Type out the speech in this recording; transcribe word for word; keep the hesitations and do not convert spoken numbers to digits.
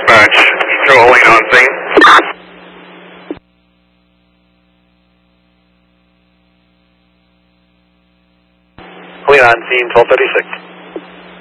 Dispatch, strolling on scene. Clean on scene, twelve thirty-six.